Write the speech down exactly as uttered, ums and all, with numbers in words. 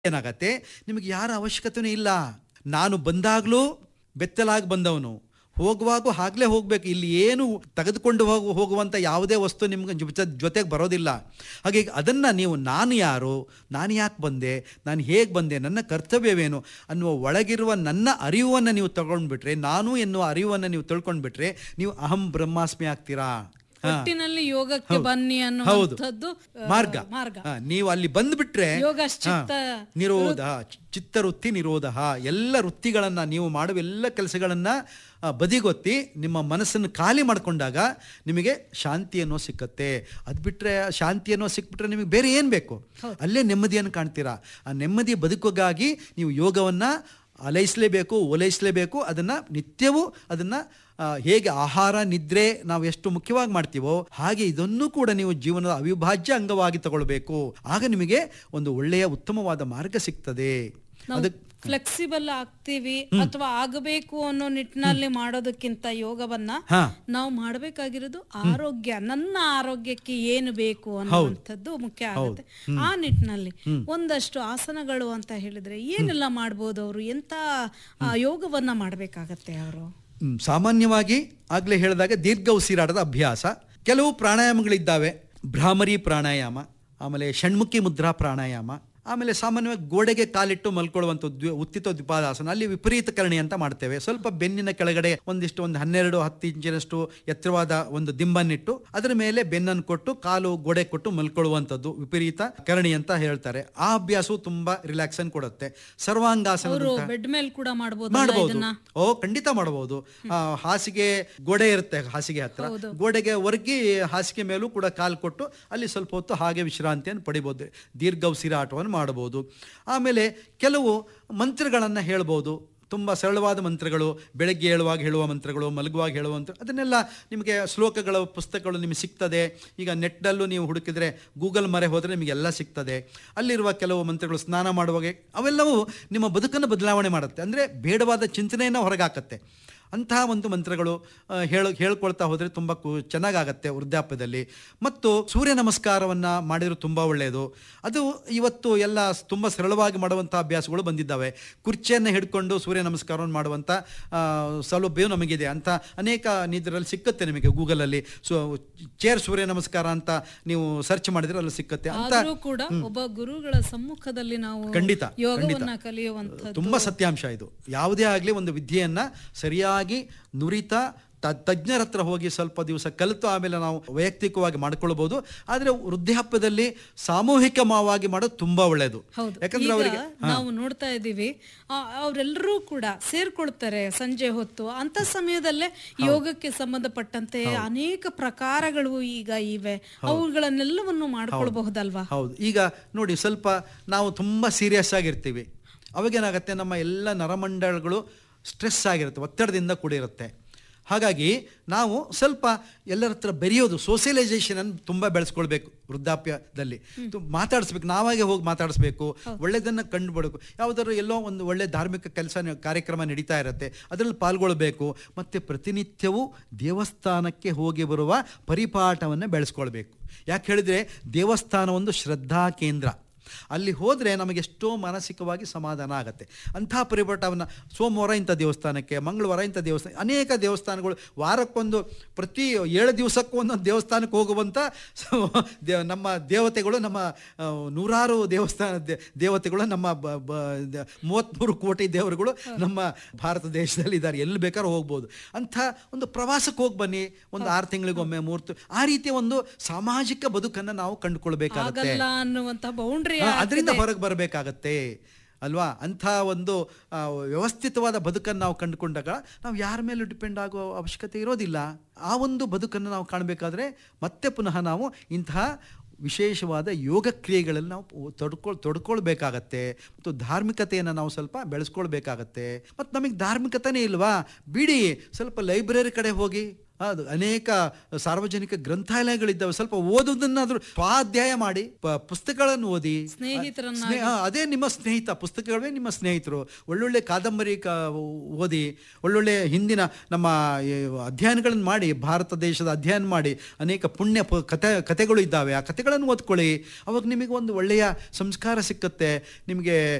ಏನಾಗತ್ತೆ, ನಿಮಗೆ ಯಾರ ಅವಶ್ಯಕತೆಯೂ ಇಲ್ಲ. ನಾನು ಬಂದಾಗಲೂ ಬೆತ್ತಲಾಗಿ ಬಂದವನು, ಹೋಗುವಾಗೂ ಆಗಲೇ ಹೋಗಬೇಕು. ಇಲ್ಲಿ ಏನು ತೆಗೆದುಕೊಂಡು ಹೋಗು ಹೋಗುವಂಥ ಯಾವುದೇ ವಸ್ತು ನಿಮ್ಗೆ ಜೊತೆ ಜೊತೆಗೆ ಬರೋದಿಲ್ಲ. ಹಾಗೆ ಅದನ್ನು ನೀವು ನಾನು ಯಾರು, ನಾನು ಯಾಕೆ ಬಂದೆ, ನಾನು ಹೇಗೆ ಬಂದೆ, ನನ್ನ ಕರ್ತವ್ಯವೇನು ಅನ್ನುವ ಒಳಗಿರುವ ನನ್ನ ಅರಿವನ್ನು ನೀವು ತಗೊಂಡ್ಬಿಟ್ರೆ, ನಾನು ಎನ್ನುವ ಅರಿವನ್ನು ನೀವು ತಿಳ್ಕೊಂಡ್ಬಿಟ್ರೆ ನೀವು ಅಹಂ ಬ್ರಹ್ಮಾಸ್ಮಿ ಆಗ್ತೀರಾ. ಒಟ್ಟಿನಲ್ಲಿ ಯೋಗಕ್ಕೆ ಬನ್ನಿ ಅನ್ನುವಂಥದ್ದು ಮಾರ್ಗ. ಮಾರ್ಗ ನೀವು ಅಲ್ಲಿ ಬಂದ್ಬಿಟ್ರೆ ಯೋಗಶ್ಚಿತ್ತ ನಿರೋಧ, ಚಿತ್ತವೃತ್ತಿ ನಿರೋಧ, ಎಲ್ಲ ವೃತ್ತಿಗಳನ್ನು ನೀವು ಮಾಡುವ ಎಲ್ಲ ಕೆಲಸಗಳನ್ನ ಬದಿಗೊತ್ತಿ ನಿಮ್ಮ ಮನಸ್ಸನ್ನು ಖಾಲಿ ಮಾಡ್ಕೊಂಡಾಗ ನಿಮಗೆ ಶಾಂತಿ ಅನ್ನೋ ಸಿಕ್ಕತ್ತೆ. ಅದು ಬಿಟ್ಟರೆ ಶಾಂತಿ ಅನ್ನೋ ಸಿಕ್ಬಿಟ್ರೆ ನಿಮಗೆ ಬೇರೆ ಏನು ಬೇಕು? ಅಲ್ಲೇ ನೆಮ್ಮದಿಯನ್ನು ಕಾಣ್ತೀರಾ. ಆ ನೆಮ್ಮದಿ ಬದುಕಿಗಾಗಿ ನೀವು ಯೋಗವನ್ನು ಅಲೈಸಲೇಬೇಕು, ಓಲೈಸಲೇಬೇಕು. ಅದನ್ನು ನಿತ್ಯವೂ ಅದನ್ನು ಹೇಗೆ ಆಹಾರ ನಿದ್ರೆ ನಾವು ಎಷ್ಟು ಮುಖ್ಯವಾಗಿ ಮಾಡ್ತೀವೋ ಹಾಗೆ ಇದನ್ನು ಕೂಡ ನೀವು ಜೀವನದ ಅವಿಭಾಜ್ಯ ಅಂಗವಾಗಿ ತಗೊಳ್ಬೇಕು. ಆಗ ನಿಮಗೆ ಒಂದು ಒಳ್ಳೆಯ ಉತ್ತಮವಾದ ಮಾರ್ಗ ಸಿಗ್ತದೆ. ಅದಕ್ಕೆ ಫ್ಲೆಕ್ಸಿಬಲ್ ಆಗ್ತೀವಿ ಅಥವಾ ಆಗಬೇಕು ಅನ್ನೋ ನಿಟ್ಟಿನಲ್ಲಿ ಮಾಡೋದಕ್ಕಿಂತ ಯೋಗವನ್ನ ನಾವು ಮಾಡಬೇಕಾಗಿರೋದು ಆರೋಗ್ಯ, ನನ್ನ ಆರೋಗ್ಯಕ್ಕೆ ಏನು ಬೇಕು ಅನ್ನುವಂಥದ್ದು ಮುಖ್ಯ ಆಗುತ್ತೆ. ಆ ನಿಟ್ಟಿನಲ್ಲಿ ಒಂದಷ್ಟು ಆಸನಗಳು ಅಂತ ಹೇಳಿದ್ರೆ ಏನೆಲ್ಲ ಮಾಡ್ಬೋದು ಅವರು, ಎಂತ ಯೋಗವನ್ನ ಮಾಡಬೇಕಾಗತ್ತೆ ಅವರು? ಸಾಮಾನ್ಯವಾಗಿ ಆಗಲೇ ಹೇಳಿದಾಗ ದೀರ್ಘ ಉಸಿರಾಟದ ಅಭ್ಯಾಸ, ಕೆಲವು ಪ್ರಾಣಾಯಾಮಗಳಿದ್ದಾವೆ. ಭ್ರಾಮರಿ ಪ್ರಾಣಾಯಾಮ, ಆಮೇಲೆ ಷಣ್ಮುಖಿ ಮುದ್ರಾ ಪ್ರಾಣಾಯಾಮ, ಆಮೇಲೆ ಸಾಮಾನ್ಯವಾಗಿ ಗೋಡೆಗೆ ಕಾಲಿಟ್ಟು ಮಲ್ಕೊಳ್ಳುವಂಥದ್ದು ಉತ್ತಿತ ದ್ವಿಪಾದಾಸನ. ಅಲ್ಲಿ ವಿಪರೀತ ಕರಣಿ ಅಂತ ಮಾಡ್ತೇವೆ. ಸ್ವಲ್ಪ ಬೆನ್ನಿನ ಕೆಳಗಡೆ ಒಂದಿಷ್ಟು ಒಂದು ಹನ್ನೆರಡು ಹತ್ತು ಇಂಚಿನಷ್ಟು ಎತ್ತರವಾದ ಒಂದು ದಿಂಬನ್ನಿಟ್ಟು ಅದರ ಮೇಲೆ ಬೆನ್ನನ್ನು ಕೊಟ್ಟು ಕಾಲು ಗೋಡೆ ಕೊಟ್ಟು ಮಲ್ಕೊಳ್ಳುವಂಥದ್ದು ವಿಪರೀತ ಕರಣಿ ಅಂತ ಹೇಳ್ತಾರೆ. ಆ ಅಭ್ಯಾಸವು ತುಂಬಾ ರಿಲ್ಯಾಕ್ಸನ್ ಕೊಡುತ್ತೆ. ಸರ್ವಾಂಗಾಸನ ಬೆಡ್ ಮೇಲೆ ಕೂಡ ಮಾಡಬಹುದು. ಓ ಖಂಡಿತ ಮಾಡಬಹುದು. ಹಾಸಿಗೆ ಗೋಡೆ ಇರುತ್ತೆ, ಹಾಸಿಗೆ ಹತ್ರ ಗೋಡೆಗೆ ಒರಗಿ ಹಾಸಿಗೆ ಮೇಲೂ ಕೂಡ ಕಾಲು ಕೊಟ್ಟು ಅಲ್ಲಿ ಸ್ವಲ್ಪ ಹೊತ್ತು ಹಾಗೆ ವಿಶ್ರಾಂತಿಯನ್ನು ಪಡಿಬಹುದು. ದೀರ್ಘ ಉಸಿರಾಟವನ್ನು ಮಾಡಬಹುದು. ಆಮೇಲೆ ಕೆಲವು ಮಂತ್ರಗಳನ್ನು ಹೇಳ್ಬೋದು, ತುಂಬ ಸರಳವಾದ ಮಂತ್ರಗಳು, ಬೆಳಗ್ಗೆ ಹೇಳುವಾಗ ಹೇಳುವ ಮಂತ್ರಗಳು, ಮಲಗುವಾಗ ಹೇಳುವಂಥ, ಅದನ್ನೆಲ್ಲ ನಿಮಗೆ ಶ್ಲೋಕಗಳ ಪುಸ್ತಕಗಳು ನಿಮಗೆ ಸಿಗ್ತದೆ. ಈಗ ನೆಟ್ಟಲ್ಲೂ ನೀವು ಹುಡುಕಿದ್ರೆ, ಗೂಗಲ್ ಮರೆ ಹೋದರೆ ನಿಮಗೆಲ್ಲ ಸಿಗ್ತದೆ. ಅಲ್ಲಿರುವ ಕೆಲವು ಮಂತ್ರಗಳು ಸ್ನಾನ ಮಾಡುವಾಗ ಅವೆಲ್ಲವೂ ನಿಮ್ಮ ಬದುಕನ್ನು ಬದಲಾವಣೆ ಮಾಡುತ್ತೆ. ಅಂದರೆ ಬೇಡವಾದ ಚಿಂತನೆಯನ್ನು ಹೊರಗಾಕತ್ತೆ. ಅಂತಹ ಒಂದು ಮಂತ್ರಗಳು ಹೇಳ ಹೇಳ್ಕೊಳ್ತಾ ಹೋದರೆ ತುಂಬ ಕು ಚೆನ್ನಾಗಾಗತ್ತೆ ವೃದ್ಧಾಪ್ಯದಲ್ಲಿ. ಮತ್ತು ಸೂರ್ಯ ನಮಸ್ಕಾರವನ್ನು ಮಾಡಿದರೂ ತುಂಬ ಒಳ್ಳೆಯದು. ಅದು ಇವತ್ತು ಎಲ್ಲ ತುಂಬ ಸರಳವಾಗಿ ಮಾಡುವಂಥ ಅಭ್ಯಾಸಗಳು ಬಂದಿದ್ದಾವೆ. ಕುರ್ಚಿಯನ್ನು ಹಿಡ್ಕೊಂಡು ಸೂರ್ಯ ನಮಸ್ಕಾರವನ್ನು ಮಾಡುವಂಥ ಸೌಲಭ್ಯವೂ ನಮಗಿದೆ. ಅಂತ ಅನೇಕ ಇದರಲ್ಲಿ ಸಿಕ್ಕತ್ತೆ ನಿಮಗೆ ಗೂಗಲಲ್ಲಿ. ಸೊ ಚೇರ್ ಸೂರ್ಯ ನಮಸ್ಕಾರ ಅಂತ ನೀವು ಸರ್ಚ್ ಮಾಡಿದ್ರೆ ಅಲ್ಲಿ ಸಿಕ್ಕತ್ತೆ. ಅಂತ ಕೂಡ ಒಬ್ಬ ಗುರುಗಳ ಸಮ್ಮುಖದಲ್ಲಿ ನಾವು ಖಂಡಿತ ಯೋಗವನ್ನ ಕಲಿಯುವಂತ ತುಂಬ ಸತ್ಯಾಂಶ ಇದು. ಯಾವುದೇ ಆಗಲಿ ಒಂದು ವಿದ್ಯೆಯನ್ನು ಸರಿಯಾಗಿ ನುರಿತ ತಜ್ಞರ ಹತ್ರ ಹೋಗಿ ಸ್ವಲ್ಪ ದಿವಸ ಕಲಿತು ಆಮೇಲೆ ನಾವು ವೈಯಕ್ತಿಕವಾಗಿ ಮಾಡ್ಕೊಳ್ಬಹುದು. ಆದರೆ ವೃದ್ಧಾಪ್ಯದಲ್ಲಿ ಸಾಮೂಹಿಕವಾಗಿ ಮಾಡೋದು ತುಂಬಾ ಒಳ್ಳೆಯದು. ಯಾಕಂದ್ರೆ ಅವರಿಗೆ ನಾವು ನೋಡ್ತಾ ಇದ್ದೀವಿ, ಅವರೆಲ್ಲರೂ ಕೂಡ ಸೇರ್ಕೊಳ್ತಾರೆ ಸಂಜೆ ಹೊತ್ತು. ಅಂತ ಸಮಯದಲ್ಲೇ ಯೋಗಕ್ಕೆ ಸಂಬಂಧಪಟ್ಟಂತೆ ಅನೇಕ ಪ್ರಕಾರಗಳು ಈಗ ಇವೆ, ಅವುಗಳನ್ನೆಲ್ಲವನ್ನು ಮಾಡ್ಕೊಳ್ಬಹುದಲ್ವಾ? ಹೌದು. ಈಗ ನೋಡಿ, ಸ್ವಲ್ಪ ನಾವು ತುಂಬಾ ಸೀರಿಯಸ್ ಆಗಿರ್ತೀವಿ. ಅವಾಗೇನಾಗತ್ತೆ, ನಮ್ಮ ಎಲ್ಲ ನರಮಂಡಲಗಳು ಸ್ಟ್ರೆಸ್ ಆಗಿರುತ್ತೆ, ಒತ್ತಡದಿಂದ ಕೂಡಿರುತ್ತೆ. ಹಾಗಾಗಿ ನಾವು ಸ್ವಲ್ಪ ಎಲ್ಲರ ಹತ್ರ ಬೆರೆಯೋದು, ಸೋಷಿಯಲೈಸೇಷನನ್ನು ತುಂಬ ಬೆಳೆಸ್ಕೊಳ್ಬೇಕು. ವೃದ್ಧಾಪ್ಯದಲ್ಲಿ ಮಾತಾಡಿಸ್ಬೇಕು, ನಾವಾಗೆ ಹೋಗಿ ಮಾತಾಡಿಸ್ಬೇಕು, ಒಳ್ಳೆಯದನ್ನು ಕಂಡುಬಿಡಬೇಕು. ಯಾವುದಾದ್ರು ಎಲ್ಲೋ ಒಂದು ಒಳ್ಳೆ ಧಾರ್ಮಿಕ ಕೆಲಸ ಕಾರ್ಯಕ್ರಮ ನಡೀತಾ ಇರುತ್ತೆ, ಅದರಲ್ಲಿ ಪಾಲ್ಗೊಳ್ಬೇಕು. ಮತ್ತು ಪ್ರತಿನಿತ್ಯವೂ ದೇವಸ್ಥಾನಕ್ಕೆ ಹೋಗಿ ಬರುವ ಪರಿಪಾಠವನ್ನು ಬೆಳೆಸ್ಕೊಳ್ಬೇಕು. ಯಾಕೆ ಹೇಳಿದರೆ ದೇವಸ್ಥಾನ ಒಂದು ಶ್ರದ್ಧಾ ಕೇಂದ್ರ. ಅಲ್ಲಿ ಹೋದರೆ ನಮಗೆಷ್ಟೋ ಮಾನಸಿಕವಾಗಿ ಸಮಾಧಾನ ಆಗುತ್ತೆ. ಅಂಥ ಪರಿಪಾಠವನ್ನು ಸೋಮವಾರ ಇಂಥ ದೇವಸ್ಥಾನಕ್ಕೆ, ಮಂಗಳವಾರ ಇಂಥ ದೇವಸ್ಥಾನ, ಅನೇಕ ದೇವಸ್ಥಾನಗಳು ವಾರಕ್ಕೊಂದು, ಪ್ರತಿ ಏಳು ದಿವಸಕ್ಕೂ ಒಂದೊಂದು ದೇವಸ್ಥಾನಕ್ಕೆ ಹೋಗುವಂಥ ದೇ ನಮ್ಮ ದೇವತೆಗಳು, ನಮ್ಮ ನೂರಾರು ದೇವಸ್ಥಾನ ದೇವತೆಗಳು, ನಮ್ಮ ಮೂವತ್ತ್ಮೂರು ಕೋಟಿ ದೇವರುಗಳು ನಮ್ಮ ಭಾರತ ದೇಶದಲ್ಲಿ ಇದ್ದಾರೆ. ಎಲ್ಲಿ ಬೇಕಾದ್ರೂ ಹೋಗ್ಬೋದು. ಅಂಥ ಒಂದು ಪ್ರವಾಸಕ್ಕೆ ಹೋಗಿ ಬನ್ನಿ, ಒಂದು ಆರು ತಿಂಗಳಿಗೊಮ್ಮೆ, ಮೂರ್ತು, ಆ ರೀತಿಯ ಒಂದು ಸಾಮಾಜಿಕ ಬದುಕನ್ನು ನಾವು ಕಂಡುಕೊಳ್ಬೇಕಾಗುತ್ತೆ. ಬೌಂಡ್ರಿ ಅದರಿಂದ ಹೊರಗೆ ಬರಬೇಕಾಗತ್ತೆ ಅಲ್ವಾ? ಅಂಥ ಒಂದು ವ್ಯವಸ್ಥಿತವಾದ ಬದುಕನ್ನು ನಾವು ಕಂಡುಕೊಂಡಾಗ ನಾವು ಯಾರ ಮೇಲೂ ಡಿಪೆಂಡ್ ಆಗೋ ಅವಶ್ಯಕತೆ ಇರೋದಿಲ್ಲ. ಆ ಒಂದು ಬದುಕನ್ನು ನಾವು ಕಾಣಬೇಕಾದ್ರೆ ಮತ್ತೆ ಪುನಃ ನಾವು ಇಂತಹ ವಿಶೇಷವಾದ ಯೋಗ ಕ್ರಿಯೆಗಳಲ್ಲಿ ನಾವು ತೊಡ್ಕೊಳ್ ತೊಡ್ಕೊಳ್ಬೇಕಾಗತ್ತೆ. ಮತ್ತು ಧಾರ್ಮಿಕತೆಯನ್ನು ನಾವು ಸ್ವಲ್ಪ ಬೆಳೆಸ್ಕೊಳ್ಬೇಕಾಗತ್ತೆ. ಮತ್ತು ನಮಗೆ ಧಾರ್ಮಿಕತೆನೇ ಇಲ್ವಾ, ಬಿಡಿ, ಸ್ವಲ್ಪ ಲೈಬ್ರರಿ ಕಡೆ ಹೋಗಿ ಅದು ಅನೇಕ ಸಾರ್ವಜನಿಕ ಗ್ರಂಥಾಲಯಗಳಿದ್ದಾವೆ. ಸ್ವಲ್ಪ ಓದೋದನ್ನಾದ್ರೂ ಸ್ವಾಧ್ಯಾಯ ಮಾಡಿ, ಪ- ಪುಸ್ತಕಗಳನ್ನು ಓದಿ. ಸ್ನೇಹಿತರನ್ನ ಸ್ನೇಹ ಅದೇ ನಿಮ್ಮ ಸ್ನೇಹಿತ, ಪುಸ್ತಕಗಳೇ ನಿಮ್ಮ ಸ್ನೇಹಿತರು. ಒಳ್ಳೊಳ್ಳೆ ಕಾದಂಬರಿ ಕ ಓದಿ, ಒಳ್ಳೊಳ್ಳೆ ಹಿಂದಿನ ನಮ್ಮ ಈ ಅಧ್ಯಯನಗಳನ್ನು ಮಾಡಿ, ಭಾರತ ದೇಶದ ಅಧ್ಯಯನ ಮಾಡಿ, ಅನೇಕ ಪುಣ್ಯ ಪ- ಕತೆ ಕತೆಗಳು ಇದ್ದಾವೆ, ಆ ಕತೆಗಳನ್ನು ಓದ್ಕೊಳ್ಳಿ. ಅವಾಗ ನಿಮಗೆ ಒಂದು ಒಳ್ಳೆಯ ಸಂಸ್ಕಾರ ಸಿಕ್ಕುತ್ತೆ. ನಿಮಗೆ